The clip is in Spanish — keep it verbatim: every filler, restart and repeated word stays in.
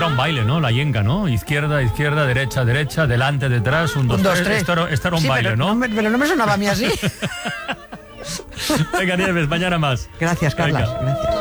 era un baile, ¿no? La yenga, ¿no? Izquierda, izquierda, derecha, derecha, delante, detrás, un, dos, Un, dos, tres. tres. Esto era, esto era un Sí, baile, pero ¿no? me, pero no me sonaba a mí así. Venga, Nieves, mañana más. Gracias, Carlas. Venga. Gracias.